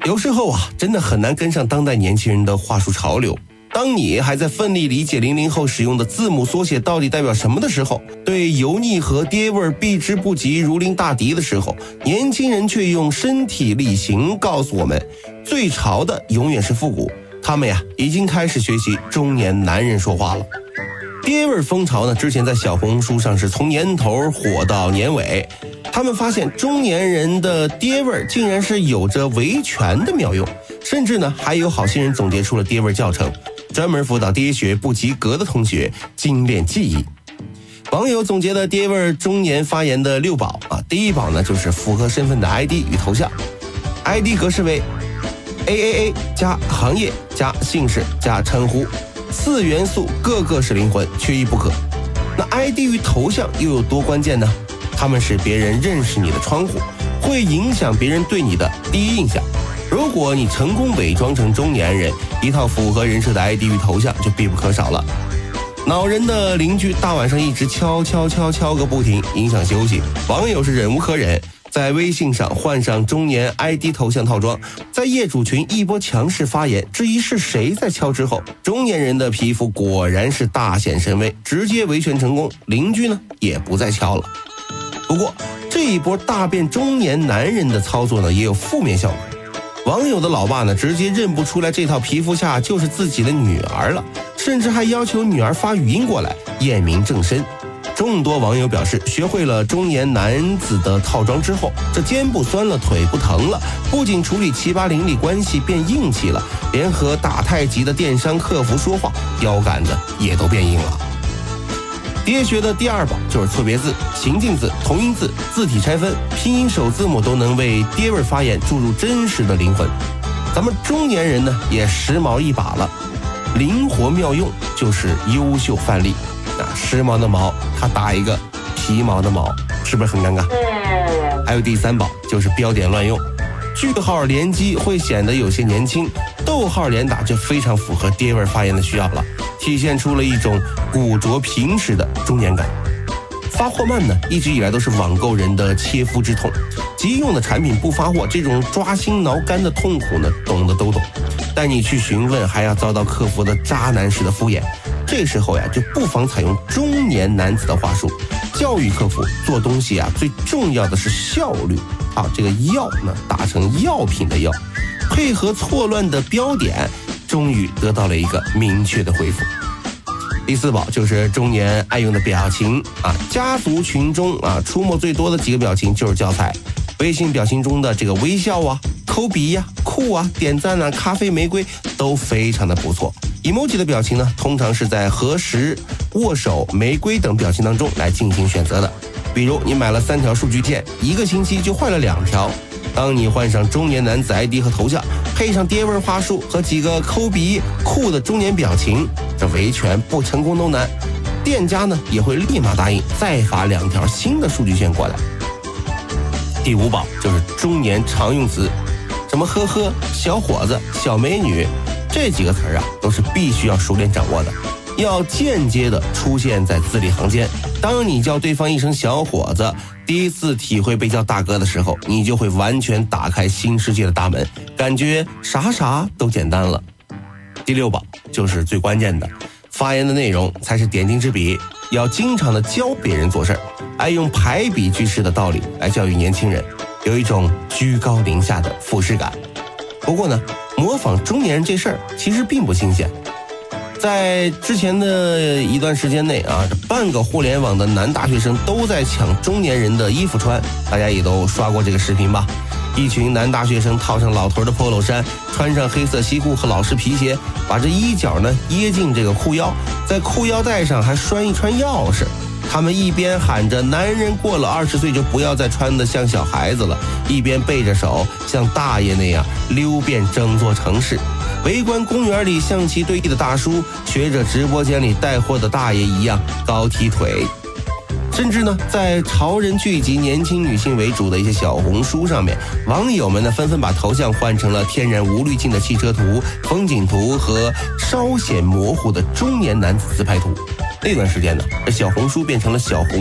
有时候啊，真的很难跟上当代年轻人的话术潮流。当你还在奋力理解00后使用的字母缩写到底代表什么的时候，对油腻和爹味避之不及如临大敌的时候，年轻人却用身体力行告诉我们，最潮的永远是复古。他们呀，已经开始学习中年男人说话了。爹味风潮呢，之前在小红书上是从年头火到年尾。他们发现中年人的爹味竟然是有着维权的妙用，甚至呢还有好心人总结出了爹味教程，专门辅导爹学不及格的同学精炼记忆。网友总结了爹味中年发言的6宝啊，第一宝呢就是符合身份的 ID 与头像 ，ID 格式为 AAA 加行业加姓氏加称呼，4元素个个是灵魂，缺一不可。那 ID 与头像又有多关键呢？他们是别人认识你的窗户，会影响别人对你的第一印象。如果你成功伪装成中年人，一套符合人设的 ID 与头像就必不可少了。恼人的邻居大晚上一直敲个不停，影响休息。网友是忍无可忍，在微信上换上中年 ID 头像套装，在业主群一波强势发言，质疑是谁在敲之后，中年人的皮肤果然是大显神威，直接维权成功，邻居呢也不再敲了。不过这一波大变中年男人的操作呢，也有负面效果。网友的老爸呢，直接认不出来这套皮肤下就是自己的女儿了，甚至还要求女儿发语音过来验明正身。众多网友表示，学会了中年男子的套装之后，这肩不酸了，腿不疼了，不仅处理7、8邻里关系变硬气了，连和打太极的电商客服说话，腰杆子也都变硬了。爹学的第2宝就是错别字、情境字、同音字、字体拆分、拼音首字母都能为爹味发言注入真实的灵魂。咱们中年人呢也时髦一把了，灵活妙用就是优秀范例。时髦的毛，他打一个皮毛的毛，是不是很尴尬？还有第3宝就是标点乱用，句号连击会显得有些年轻，逗号连打就非常符合爹味发言的需要了，体现出了一种古拙平实的中年感。发货慢呢，一直以来都是网购人的切肤之痛，急用的产品不发货，这种抓心挠肝的痛苦呢，懂的都懂。但你去询问，还要遭到客服的渣男式的敷衍，这时候呀，就不妨采用中年男子的话术，教育客服做东西啊，最重要的是效率啊，这个药呢打成药品的药，配合错乱的标点，终于得到了一个明确的回复。第4宝就是中年爱用的表情啊，家族群中啊出没最多的几个表情就是教材。微信表情中的这个微笑啊、抠鼻呀、酷啊、点赞啊、咖啡玫瑰都非常的不错。emoji 的表情呢，通常是在合十、握手、玫瑰等表情当中来进行选择的。比如你买了3条数据线，1个星期就换了2条。当你换上中年男子 ID 和头像，配上爹味话术和几个抠鼻酷的中年表情，这维权不成功都难。店家呢也会立马答应再发2条新的数据线过来。第5宝就是中年常用词，什么呵呵、小伙子、小美女，这几个词啊都是必须要熟练掌握的，要间接的出现在字里行间。当你叫对方一声小伙子，第一次体会被叫大哥的时候，你就会完全打开新世界的大门，感觉啥都简单了。第6宝就是最关键的，发言的内容才是点睛之笔，要经常的教别人做事，爱用排比句式的道理来教育年轻人，有一种居高临下的俯视感。不过呢，模仿中年人这事儿其实并不新鲜。在之前的一段时间内啊，半个互联网的男大学生都在抢中年人的衣服穿，大家也都刷过这个视频吧。一群男大学生套上老头的 polo 衫，穿上黑色西裤和老式皮鞋，把这衣角呢掖进这个裤腰，在裤腰带上还拴一串钥匙。他们一边喊着男人过了20岁就不要再穿得像小孩子了，一边背着手像大爷那样溜遍整座城市。围观公园里象棋对弈的大叔，学着直播间里带货的大爷一样高踢腿。甚至呢，在潮人聚集年轻女性为主的一些小红书上面，网友们呢纷纷把头像换成了天然无滤镜的汽车图、风景图和稍显模糊的中年男子自拍图。那段时间呢，小红书变成了小红